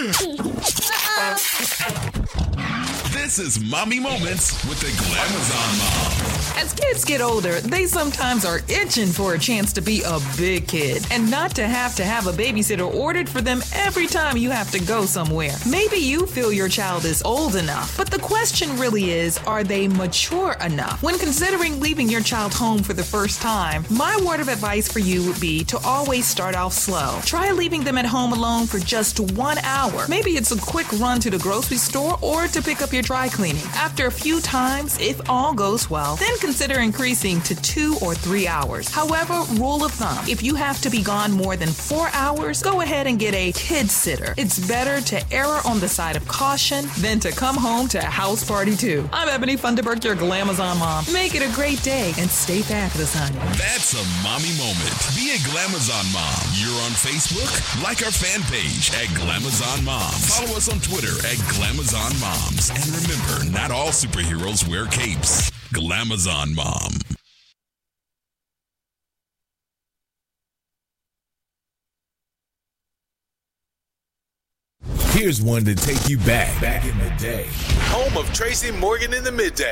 This is Mommy Moments with the Glamazon Mom. As kids get older, they sometimes are itching for a chance to be a big kid and not to have a babysitter ordered for them every time you have to go somewhere. Maybe you feel your child is old enough, but the question really is, are they mature enough? When considering leaving your child home for the first time, my word of advice for you would be to always start off slow. Try leaving them at home alone for just 1 hour. Maybe it's a quick run to the grocery store or to pick up your dry cleaning. After a few times, if all goes well, then consider increasing to 2 or 3 hours. However, rule of thumb, if you have to be gone more than 4 hours, go ahead and get a kid sitter. It's better to err on the side of caution than to come home to a house party too. I'm Ebony Funderburk, your Glamazon Mom. Make it a great day and stay fabulous, honey. That's a mommy moment. Be a Glamazon Mom. You're on Facebook? Like our fan page at Glamazon Moms. Follow us on Twitter at Glamazon Moms. And remember, not all superheroes wear capes. Glamazon Mom. Here's one to take you back in the day. Home of Tracy Morgan in the midday.